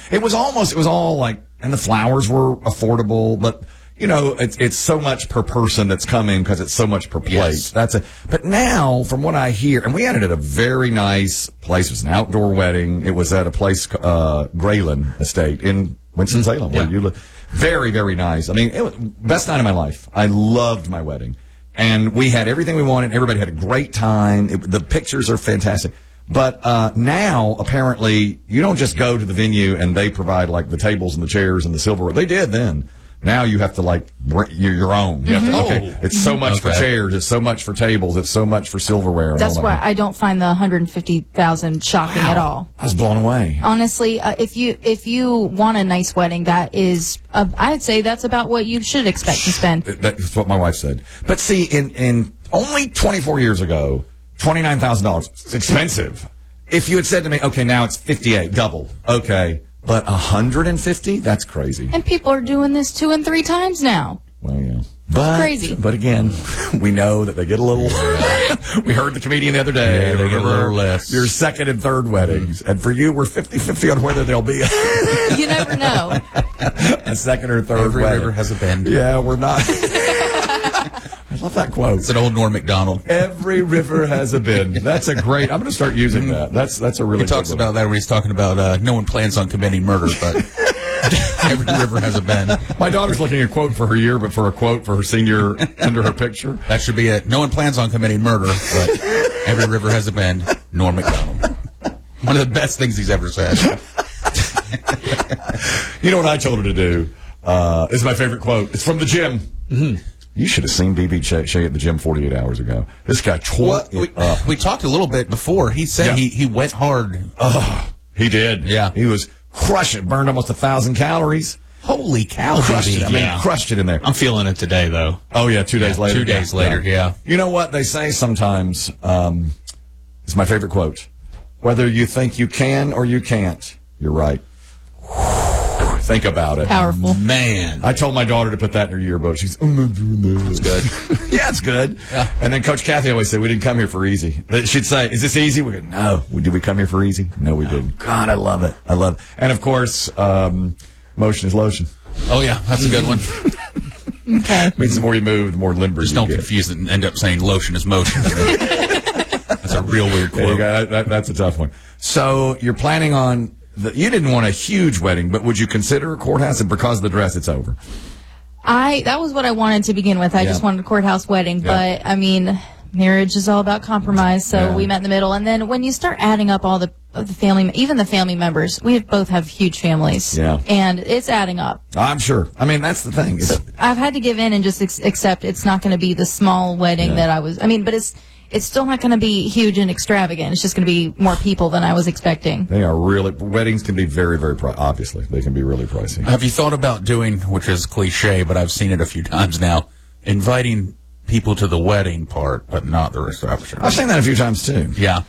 It was all like, and the flowers were affordable, but it's so much per person that's coming because it's so much per plate. Yes. But now, from what I hear, and we had it at a very nice place. It was an outdoor wedding. It was at a place, Grayland Estate in Winston-Salem, where you live. Very, very nice. I mean, it was best night of my life. I loved my wedding. And we had everything we wanted. Everybody had a great time. The pictures are fantastic. But now, apparently, you don't just go to the venue and they provide, like, the tables and the chairs and the silverware. They did then. Now you have to, like, bring your own. You have to, okay, it's so much for chairs. It's so much for tables. It's so much for silverware. And That's why I don't find the $150,000 shocking at all. I was blown away. Honestly, if you want a nice wedding, that is, I'd say that's about what you should expect to spend. That's what my wife said. But see, in only 24 years ago, $29,000. It's expensive. If you had said to me, okay, now it's 58, double. Okay. But 150? That's crazy. And people are doing this 2 and 3 times now. Well, yeah. But, crazy. But again, we know that they get a little. We heard the comedian the other day. Yeah, they get a little less. Your second and third weddings. And for you, we're 50-50 on whether they'll be You never know. a second or third Every wedding. river has a bend. Yeah, we're not. I love that quote. It's an old Norm Macdonald. Every river has a bend. That's a great. I'm going to start using that. That's a really. He talks about that when he's talking about no one plans on committing murder, but every river has a bend. My daughter's looking at a quote for her year, but for a quote for her senior under her picture. That should be it. No one plans on committing murder, but every river has a bend. Norm Macdonald. One of the best things he's ever said. You know what I told her to do? This is my favorite quote. It's from the gym. Mm-hmm. You should have seen B.B. Shea at the gym 48 hours ago. This guy tore it up. We talked a little bit before. He said he went hard. Oh, he did. Yeah. He was crushing. Burned almost 1,000 calories. Holy cow. Crushed it. I mean, crushed it in there. I'm feeling it today, though. Oh, yeah, 2 days later. 2 days later, yeah. You know what they say sometimes? It's my favorite quote. Whether you think you can or you can't, you're right. Think about it. Powerful. Man. I told my daughter to put that in her yearbook. She's, I'm not doing this. It's good. Yeah, it's good. Yeah. And then Coach Kathy always said, we didn't come here for easy. She'd say, is this easy? We go, no. Did we come here for easy? No, we didn't. God, I love it. I love it. And, of course, motion is lotion. Oh, yeah. That's a good one. Okay. Means the more you move, the more limber Just you don't get. confuse it and end up saying lotion is motion. That's a real weird There you quote. go. That's a tough one. So you're planning on, you didn't want a huge wedding, but would you consider a courthouse? And because of the dress, it's over. That was what I wanted to begin with. I just wanted a courthouse wedding, but I mean, marriage is all about compromise. So we met in the middle. And then when you start adding up all the family, even the family members, we both have huge families. Yeah. And it's adding up. I'm sure. I mean, that's the thing. So I've had to give in and just accept it's not going to be the small wedding that I was. I mean, but it's still not going to be huge and extravagant. It's just going to be more people than I was expecting. They are really, weddings can be very, very obviously, they can be really pricey. Have you thought about doing, which is cliche, but I've seen it a few times now, inviting people to the wedding part, but not the reception? I've seen that a few times too. Yeah.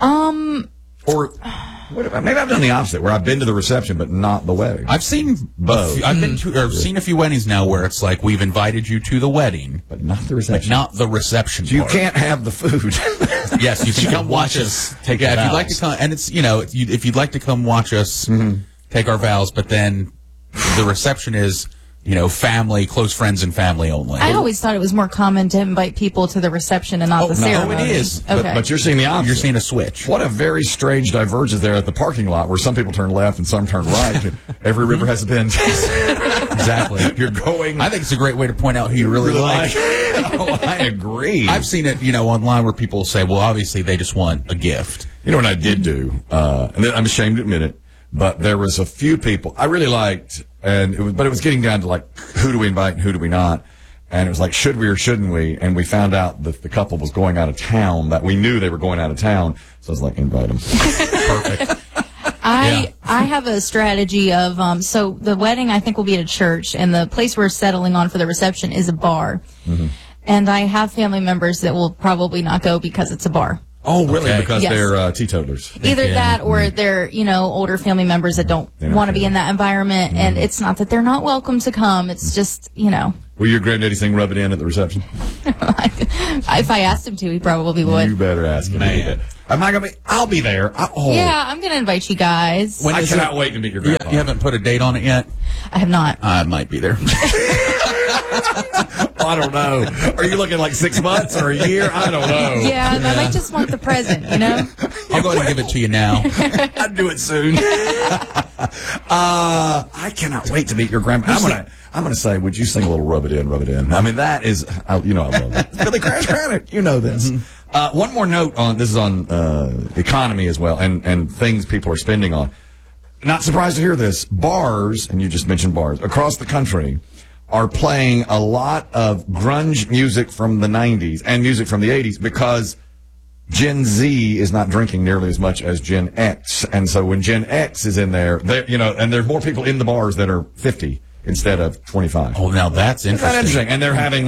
Or maybe I've done the opposite, where I've been to the reception but not the wedding. I've seen both. I've been to, or seen a few weddings now where it's like we've invited you to the wedding, but not the reception. But not the reception. So you part. can't have the food. Yes, you can come watch us. Take if vows. you'd like to come, and it's if you'd like to come watch us take our vows, but then the reception is family, close friends, and family only. I always thought it was more common to invite people to the reception and not the ceremony. No, it is. Okay. But you're seeing the opposite. You're seeing a switch. What a very strange divergence there at the parking lot, where some people turn left and some turn right. Every river has a bend. Exactly. You're going. I think it's a great way to point out who you really like. Oh, I agree. I've seen it, online where people say, well, obviously they just want a gift. You know what I did do? And then I'm ashamed to admit it, but there was a few people I really liked, and it was getting down to like, who do we invite and who do we not? And it was like, should we or shouldn't we? And we found out that the couple was going out of town, that we knew they were going out of town. So I was like, invite them. Perfect. I have a strategy of, so the wedding I think will be at a church, and the place we're settling on for the reception is a bar. Mm-hmm. And I have family members that will probably not go because it's a bar. Oh, really? Okay. Because Yes. they're teetotalers. Either that or they're, older family members that don't want to be in that environment. And it's not that they're not welcome to come. It's just, Will your granddaddy sing Rub It In at the reception? if I asked him to, he probably would. You better ask him. Man. Am I going to be? I'll be there. Yeah, I'm going to invite you guys. I cannot wait to meet your grandpa. You haven't put a date on it yet? I have not. I might be there. I don't know. Are you looking like 6 months or a year? I don't know. Yeah, I might just want the present, you know? I'll go ahead and give it to you now. I'd do it soon. I cannot wait to meet your grandpa. I'm gonna say, would you sing a little Rub It In, Rub It In? I mean, that is, I love it. Billy Crash Craddock, you know this. One more note this is on economy as well, and things people are spending on. Not surprised to hear this. Bars, and you just mentioned bars, across the country are playing a lot of grunge music from the 90s and music from the 80s because Gen Z is not drinking nearly as much as Gen X. And so when Gen X is in there, and there's more people in the bars that are 50 instead of 25. Oh, now that's interesting. Isn't that interesting? And they're having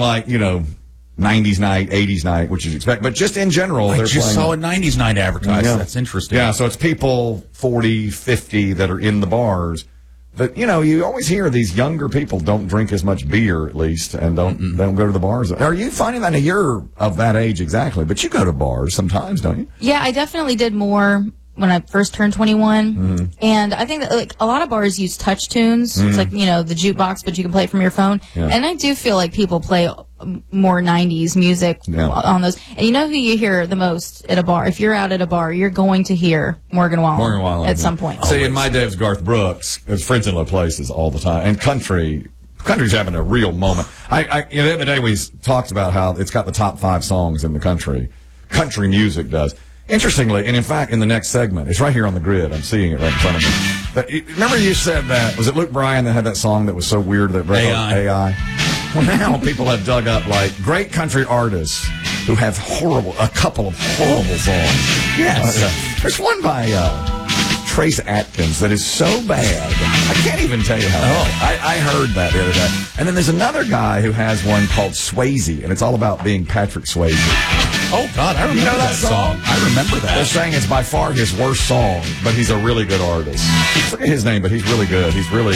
90s night, 80s night, which you'd expect. But just in general, they're just playing. saw a 90s night advertised. Yeah. That's interesting. Yeah, so it's people 40, 50 that are in the bars. But, you always hear these younger people don't drink as much beer, at least, and don't go to the bars. Are you finding that? You're of that age exactly, but you go to bars sometimes, don't you? Yeah, I definitely did more when I first turned 21. And I think that a lot of bars use touch tunes. It's like, the jukebox, but you can play it from your phone. Yeah. And I do feel like people play more 90s music on those. And you know who you hear the most at a bar? If you're out at a bar, you're going to hear Morgan Wallen at some point. See, in my day, it was Garth Brooks. It was Friends in Low Places all the time. And country's having a real moment. The other day we talked about how it's got the top 5 songs in the country. Country music does. Interestingly, and in fact, in the next segment, it's right here on the grid. I'm seeing it right in front of me. But remember you said that, was it Luke Bryan that had that song that was so weird that AI? Well, now people have dug up great country artists who have a couple of horrible songs. Yes. There's one by Trace Atkins that is so bad. I can't even tell you how. I heard that the other day. And then there's another guy who has one called Swayze, and it's all about being Patrick Swayze. Oh, God, I remember that song. I remember that. They're saying it's by far his worst song, but he's a really good artist. I forget his name, but he's really good. He's really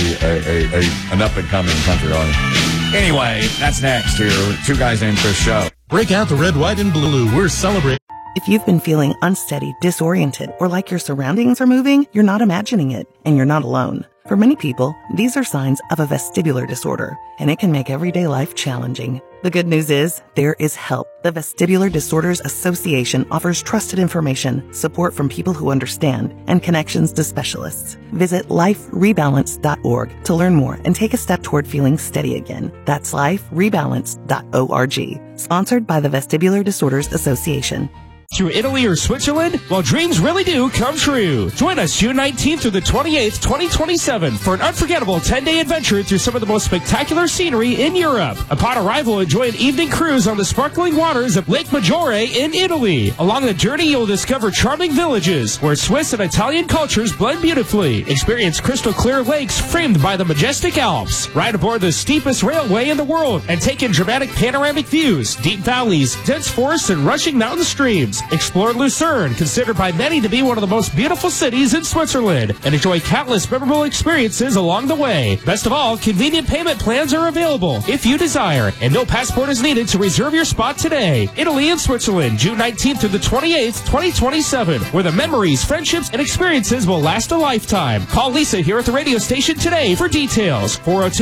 an up-and-coming country artist. Anyway, that's next here. 2 Guys Named Chris show. Break out the red, white, and blue. We're celebrating. If you've been feeling unsteady, disoriented, or like your surroundings are moving, you're not imagining it, and you're not alone. For many people, these are signs of a vestibular disorder, and it can make everyday life challenging. The good news is, there is help. The Vestibular Disorders Association offers trusted information, support from people who understand, and connections to specialists. Visit liferebalance.org to learn more and take a step toward feeling steady again. That's liferebalance.org. Sponsored by the Vestibular Disorders Association. Through Italy or Switzerland? Well, dreams really do come true. Join us June 19th through the 28th, 2027 for an unforgettable 10-day adventure through some of the most spectacular scenery in Europe. Upon arrival, enjoy an evening cruise on the sparkling waters of Lake Maggiore in Italy. Along the journey, you'll discover charming villages where Swiss and Italian cultures blend beautifully. Experience crystal clear lakes framed by the majestic Alps. Ride aboard the steepest railway in the world and take in dramatic panoramic views, deep valleys, dense forests, and rushing mountain streams. Explore Lucerne, considered by many to be one of the most beautiful cities in Switzerland, and enjoy countless memorable experiences along the way. Best of all, convenient payment plans are available if you desire, and no passport is needed to reserve your spot today. Italy and Switzerland, June 19th through the 28th, 2027, where the memories, friendships, and experiences will last a lifetime. Call Lisa here at the radio station today for details.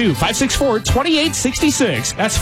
402-564-2866. That's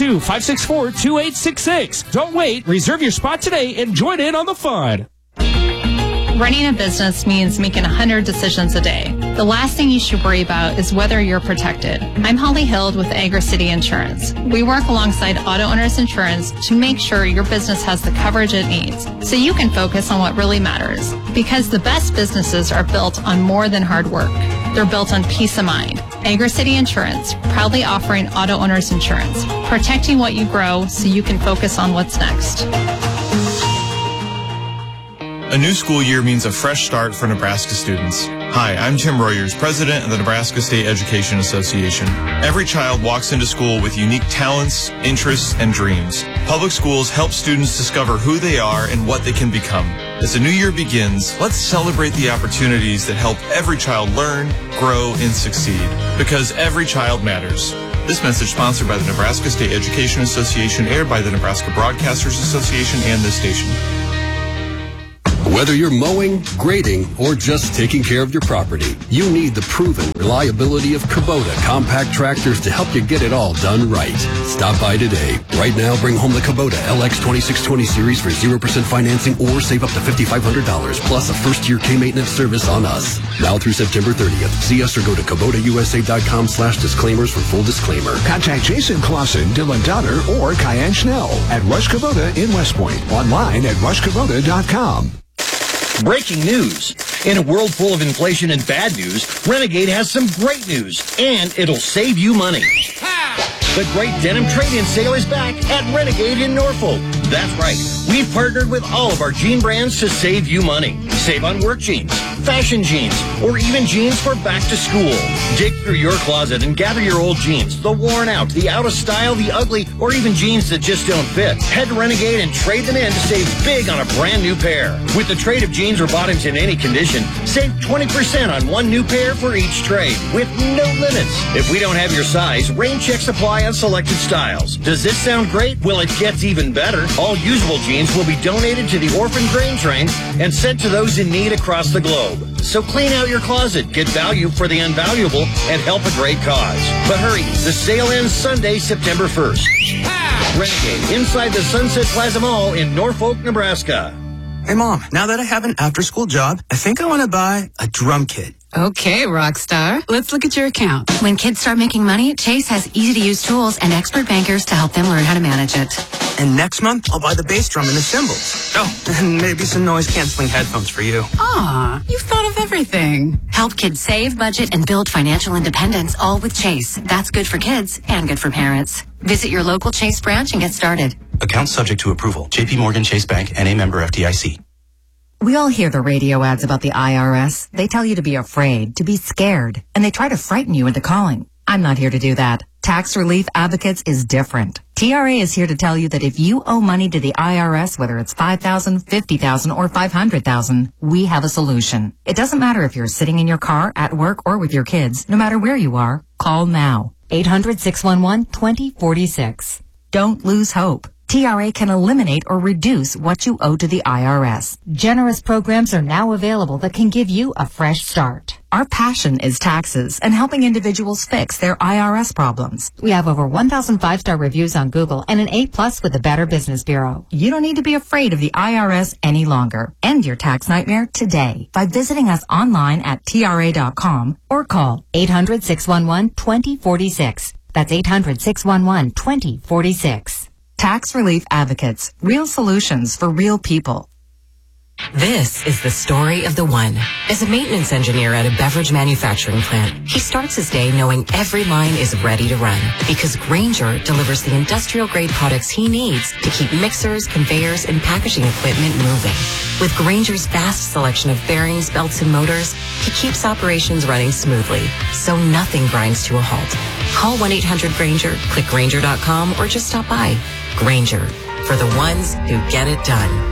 402-564-2866. Don't wait. Reserve your spot today and join in on the fun. Running a business means making 100 decisions a day. The last thing you should worry about is whether you're protected. I'm Holly Hild with AgriCity Insurance. We work alongside Auto Owners Insurance to make sure your business has the coverage it needs, so you can focus on what really matters. Because the best businesses are built on more than hard work. They're built on peace of mind. AgriCity Insurance, proudly offering Auto Owners Insurance, protecting what you grow so you can focus on what's next. A new school year means a fresh start for Nebraska students. Hi, I'm Tim Royers, president of the Nebraska State Education Association. Every child walks into school with unique talents, interests, and dreams. Public schools help students discover who they are and what they can become. As the new year begins, let's celebrate the opportunities that help every child learn, grow, and succeed. Because every child matters. This message sponsored by the Nebraska State Education Association, aired by the Nebraska Broadcasters Association and this station. Whether you're mowing, grading, or just taking care of your property, you need the proven reliability of Kubota compact tractors to help you get it all done right. Stop by today. Right now, bring home the Kubota LX 2620 series for 0% financing or save up to $5,500 plus a first-year K-maintenance service on us. Now through September 30th. See us or go to KubotaUSA.com/disclaimers for full disclaimer. Contact Jason Clausen, Dylan Donner, or Cayenne Schnell at Rush Kubota in West Point. Online at rushkubota.com. Breaking news. In a world full of inflation and bad news, Renegade has some great news, and it'll save you money. The great denim trade-in sale is back at Renegade in Norfolk. That's right. We've partnered with all of our jean brands to save you money. Save on work jeans, fashion jeans, or even jeans for back to school. Dig through your closet and gather your old jeans, the worn out, the out of style, the ugly, or even jeans that just don't fit. Head to Renegade and trade them in to save big on a brand new pair. With the trade of jeans or bottoms in any condition, save 20% on one new pair for each trade, with no limits. If we don't have your size, rain check supply on selected styles. Does this sound great? Well, it gets even better. All usable jeans will be donated to the Orphan Grain Train and sent to those in need across the globe. So clean out your closet, get value for the unvaluable, and help a great cause. But hurry, the sale ends Sunday, September 1st. Renegade, inside the Sunset Plaza Mall in Norfolk, Nebraska. Hey, Mom, now that I have an after-school job, I think I want to buy a drum kit. Okay, Rockstar. Let's look at your account. When kids start making money, Chase has easy-to-use tools and expert bankers to help them learn how to manage it. And next month, I'll buy the bass drum and the cymbals. Oh, and maybe some noise-canceling headphones for you. Aw, you've thought of everything. Help kids save, budget, and build financial independence, all with Chase. That's good for kids and good for parents. Visit your local Chase branch and get started. Account subject to approval. J.P. Morgan Chase Bank, N.A. member FDIC. We all hear the radio ads about the IRS. They tell you to be afraid, to be scared, and they try to frighten you into calling. I'm not here to do that. Tax Relief Advocates is different. TRA is here to tell you that if you owe money to the IRS, whether it's $5,000, $50,000, or $500,000, we have a solution. It doesn't matter if you're sitting in your car, at work, or with your kids. No matter where you are, call now. 800-611-2046. Don't lose hope. TRA can eliminate or reduce what you owe to the IRS. Generous programs are now available that can give you a fresh start. Our passion is taxes and helping individuals fix their IRS problems. We have over 1,000 5-star reviews on Google and an A+ with the Better Business Bureau. You don't need to be afraid of the IRS any longer. End your tax nightmare today by visiting us online at TRA.com or call 800-611-2046. That's 800-611-2046. Tax Relief Advocates. Real solutions for real people. This is the story of the one. As a maintenance engineer at a beverage manufacturing plant, he starts his day knowing every line is ready to run because Grainger delivers the industrial-grade products he needs to keep mixers, conveyors, and packaging equipment moving. With Grainger's vast selection of bearings, belts, and motors, he keeps operations running smoothly, so nothing grinds to a halt. Call 1-800-GRAINGER, click Grainger.com, or just stop by. Grainger, for the ones who get it done.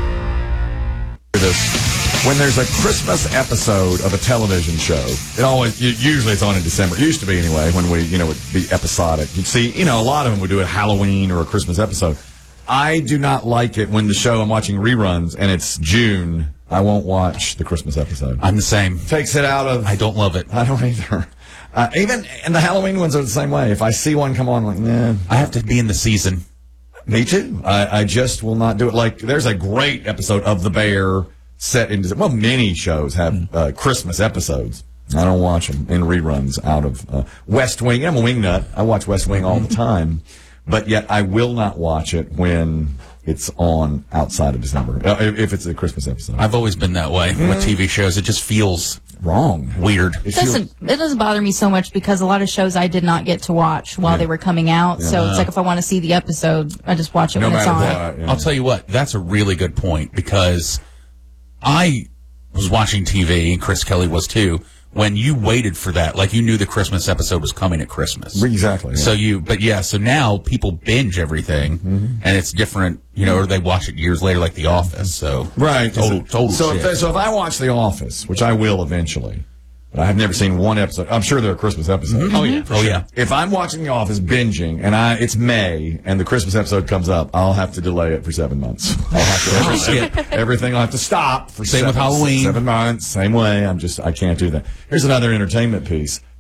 When there's a Christmas episode of a television show, usually it's on in December. It used to be anyway, when it would be episodic. You'd see, a lot of them would do a Halloween or a Christmas episode. I do not like it when the show I'm watching reruns and it's June. I won't watch the Christmas episode. I'm the same. Takes it out of. I don't love it. I don't either. Even and the Halloween ones are the same way. If I see one come on, I'm like, nah. I have to be in the season. Me too. I just will not do it. Like, there's a great episode of The Bear set in December. Well, many shows have Christmas episodes. I don't watch them in reruns out of West Wing. I'm a wing nut. I watch West Wing all the time. But yet I will not watch it when it's on outside of December, if it's a Christmas episode. I've always been that way with TV shows. It just feels wrong. Weird. It doesn't bother me so much because a lot of shows I did not get to watch while they were coming out. Yeah. So it's like if I want to see the episode, I just watch it when it's on. I'll tell you what, that's a really good point because I was watching TV, and Chris Kelly was too, when you waited for that, like you knew the Christmas episode was coming at Christmas. Exactly. Yeah. So now people binge everything, and it's different, or they watch it years later, like The Office. So right, total so shit. So if I watch The Office, which I will eventually, But I have never seen one episode. I'm sure there are Christmas episodes. Oh, yeah. Oh, yeah. If I'm watching The Office binging and it's May and the Christmas episode comes up, I'll have to delay it for 7 months. I'll have to everything. I'll have to stop for Same with Halloween. 7 months. Same way. I can't do that. Here's another entertainment piece.